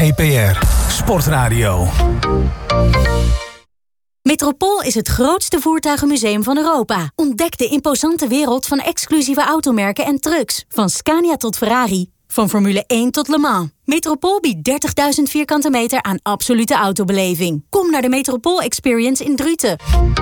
GPR Sportradio. Metropool is het grootste voertuigenmuseum van Europa. Ontdek de imposante wereld van exclusieve automerken en trucks. Van Scania tot Ferrari. Van Formule 1 tot Le Mans. Metropool biedt 30.000 vierkante meter aan absolute autobeleving. Kom naar de Metropool Experience in Druten.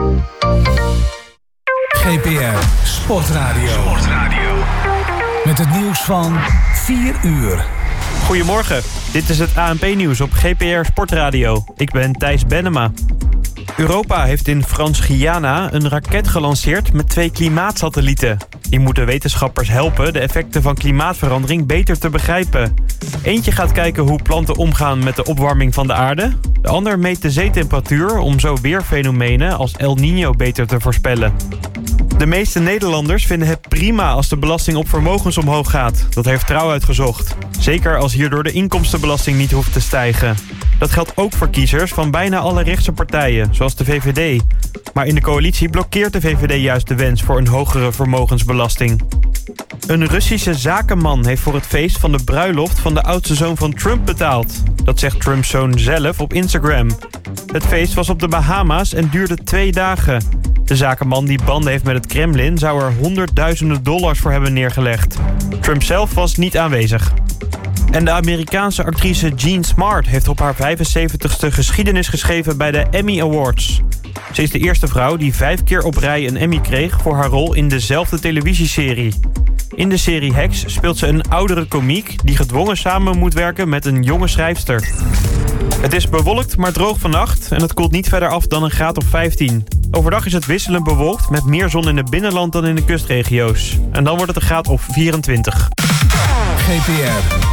GPR Sportradio. Met het nieuws van 4 uur. Goedemorgen, dit is het ANP-nieuws op GPR Sportradio. Ik ben Thijs Bennema. Europa heeft in Frans-Guyana een raket gelanceerd met 2 klimaatsatellieten. Die moeten wetenschappers helpen de effecten van klimaatverandering beter te begrijpen. Eentje gaat kijken hoe planten omgaan met de opwarming van de aarde. De ander meet de zeetemperatuur om zo weerfenomenen als El Niño beter te voorspellen. De meeste Nederlanders vinden het prima als de belasting op vermogens omhoog gaat. Dat heeft Trouw uitgezocht. Zeker als hierdoor de inkomstenbelasting niet hoeft te stijgen. Dat geldt ook voor kiezers van bijna alle rechtse partijen, zoals de VVD. Maar in de coalitie blokkeert de VVD juist de wens voor een hogere vermogensbelasting. Een Russische zakenman heeft voor het feest van de bruiloft van de oudste zoon van Trump betaald. Dat zegt Trumps zoon zelf op Instagram. Het feest was op de Bahama's en duurde 2 dagen. De zakenman die banden heeft met het Kremlin zou er honderdduizenden dollars voor hebben neergelegd. Trump zelf was niet aanwezig. En de Amerikaanse actrice Jean Smart heeft op haar 75ste geschiedenis geschreven bij de Emmy Awards. Ze is de eerste vrouw die 5 keer op rij een Emmy kreeg voor haar rol in dezelfde televisieserie. In de serie Hacks speelt ze een oudere komiek die gedwongen samen moet werken met een jonge schrijfster. Het is bewolkt, maar droog vannacht en het koelt niet verder af dan een graad of 15. Overdag is het wisselend bewolkt met meer zon in het binnenland dan in de kustregio's. En dan wordt het een graad of 24. GPR